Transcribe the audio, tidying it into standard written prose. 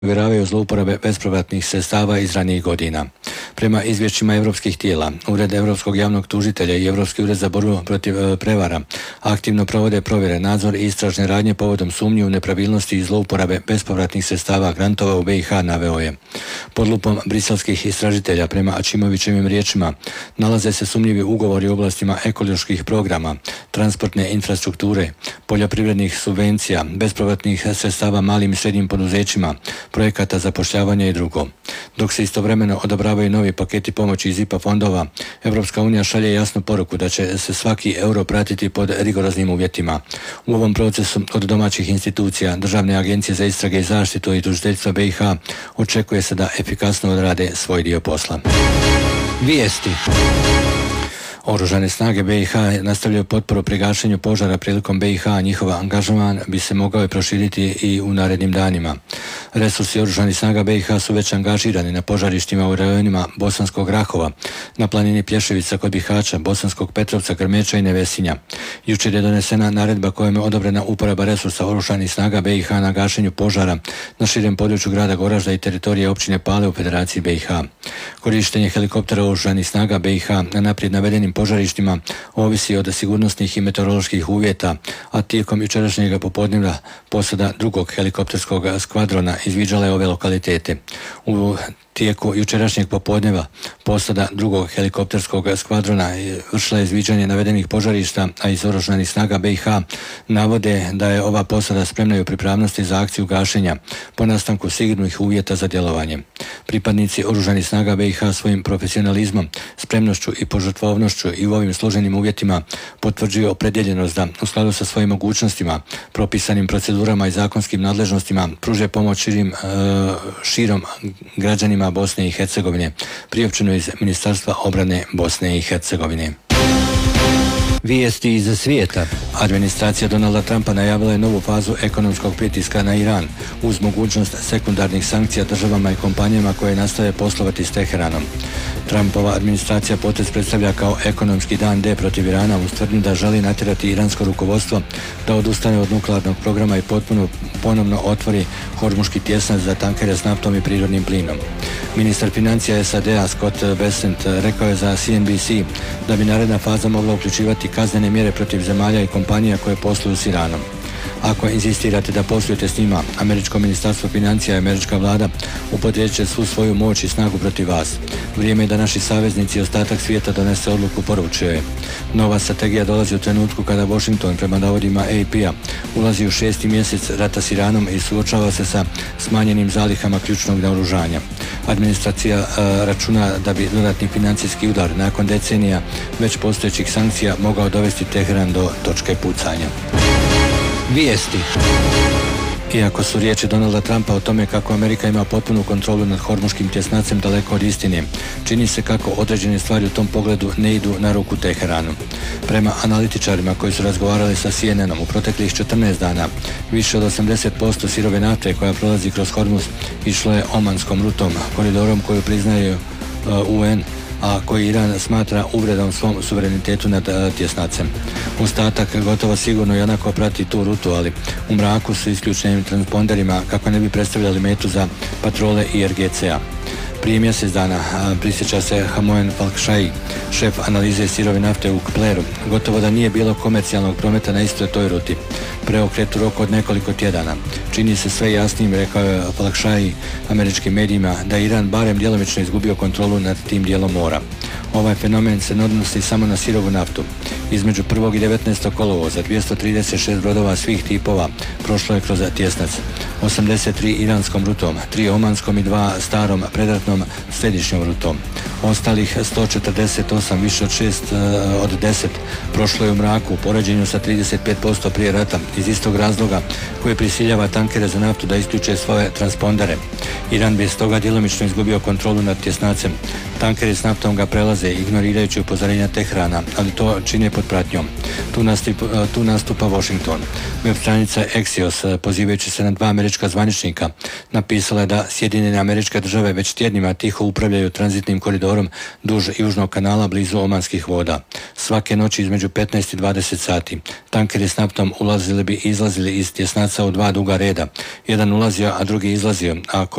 uvjeravaju zlouporabe bespovratnih sredstava iz ranijih godina. Prema izvješćima europskih tijela, Ured Europskog javnog tužitelja i Europski ured za borbu protiv prevara aktivno provode provjere, nadzor i istražne radnje povodom sumnji u nepravilnosti i zlouporabe bespovratnih sredstava grantova u BiH, naveo je. Pod lupom briselskih istražitelja, prema Ačimovićevim riječima, nalaze se sumnjivi ugovori u oblastima ekoloških programa, transportne infrastrukture, poljoprivrednih subvencija, bespovratnih sredstava malim i srednjim poduzećima, projekata zapošljavanja i drugo. Dok se istovremeno odobravaju novi paketi pomoći iz IPA fondova, Europska unija šalje jasnu poruku da će se svaki euro pratiti pod rigoroznim uvjetima. U ovom procesu od domaćih institucija, Državne agencije za istrage i zaštitu i tužiteljstva BiH očekuje se da efikasno odrade svoj dio posla. Vijesti. Oružane snage BiH nastavljaju potporu pri gašenju požara prilikom BiH, a njihov angažman bi se mogao proširiti i u narednim danima. Resursi oružanih snaga BiH su već angažirani na požarištima u rajonima Bosanskog Rahova, na planini Plješevica kod Bihaća, Bosanskog Petrovca, Grmeča i Nevesinja. Jučer je donesena naredba kojom je odobrena uporaba resursa oružanih snaga BiH na gašenju požara na širem području grada Goražda i teritorije općine Pale u Federaciji BiH. Korištenje helikoptera oružanih snaga BiH na naprijed navedenim požarištima ovisi od sigurnosnih i meteoroloških uvjeta, a tijekom jučerašnjeg popodneva posada drugog helikopterskog skvadrona izviđala je ove lokalitete. U tijeku jučerašnjeg popodneva posada drugog helikopterskog skvadrona vršila je izviđanje navedenih požarišta, a iz oružanih snaga BiH navode da je ova posada spremna i u pripravnosti za akciju gašenja po nastanku sigurnih uvjeta za djelovanje. Pripadnici oružanih snaga BiH svojim profesionalizmom, spremnošću i požrtvovnošću i u ovim složenim uvjetima potvrđuju opredjeljenost da u skladu sa svojim mogućnostima, propisanim procedurama i zakonskim nadležnostima pruže pomoć širom građanima Bosne i Hercegovine, priopćeno iz Ministarstva obrane Bosne i Hercegovine. Vijesti iz svijeta. Administracija Donalda Trumpa najavila je novu fazu ekonomskog pritiska na Iran uz mogućnost sekundarnih sankcija državama i kompanijama koje nastave poslovati s Teheranom. Trumpova administracija potez predstavlja kao ekonomski dan D protiv Irana uz tvrdnju da želi natjerati iransko rukovodstvo da odustane od nuklearnog programa i ponovno otvori Hormuški tjesnac za tankere s naftom i prirodnim plinom. Ministar financija SAD-a Scott Bessent rekao je za CNBC da bi naredna faza mogla uključivati kaznene mjere protiv zemalja i kompanija koje posluju s Iranom. Ako insistirate da poslujete s njima, Američko ministarstvo financija i američka vlada upotrijebit će svu svoju moć i snagu protiv vas. Vrijeme je da naši saveznici i ostatak svijeta donese odluku, poručio je. Nova strategija dolazi u trenutku kada Washington, prema navodima AP-a, ulazi u 6. mjesec rata s Iranom i suočava se sa smanjenim zalihama ključnog naoružanja. Administracija računa da bi dodatni financijski udar nakon decenija već postojećih sankcija mogao dovesti Teheran do točke pucanja. Vijesti. Iako su riječi Donalda Trumpa o tome kako Amerika ima potpunu kontrolu nad Hormuškim tjesnacem daleko od istine, čini se kako određene stvari u tom pogledu ne idu na ruku Teheranu. Prema analitičarima koji su razgovarali sa CNN-om u proteklih 14 dana, više od 80% sirove nafte koja prolazi kroz Hormuz išlo je Omanskom rutom, koridorom koju priznaju UN, a koji Iran smatra uvredom svom suverenitetu nad tjesnacem. Ostatak gotovo sigurno i onako prati tu rutu, ali u mraku su isključenim transponderima kako ne bi predstavljali metu za patrole IRGC-a. Prije mjesec dana prisjeća se Hamoen Falkšaj, šef analize sirove nafte u Kpleru. Gotovo da nije bilo komercijalnog prometa na istoj toj ruti. Preokret u roku od nekoliko tjedana. Čini se sve jasnim, rekao je Falkšaj američkim medijima, da je Iran barem djelomično izgubio kontrolu nad tim dijelom mora. Ovaj fenomen se ne odnosi samo na sirovu naftu. Između 1. i 19. kolovoza 236 brodova svih tipova prošlo je kroz tjesnac. 83 iranskom rutom, 3 omanskom i 2 starom predratnom središnjom rutom. Ostalih 148, više od 6 od 10, prošlo je u mraku u poređenju sa 35% prije rata, iz istog razloga koji prisiljava tankere za naftu da isključe svoje transpondere. Iran bi stoga djelomično izgubio kontrolu nad tjesnacem. Tankeri s naftom ga prelaze ignorirajući upozorenja Teherana, ali to čine pod pratnjom. Tu nastupa Washington. Web stranica Axios, pozivajući se na 2 američka zvaničnika, napisala je da Sjedinjene Američke Države već tjednima tiho upravljaju tranzitnim koridorom duž južnog kanala blizu omanskih voda. Svake noći između 15 i 20 sati tankeri s naftom ulazili bi izlazili iz tjesnaca u dva duga reda. Jedan ulazio, a drugi izlazio, a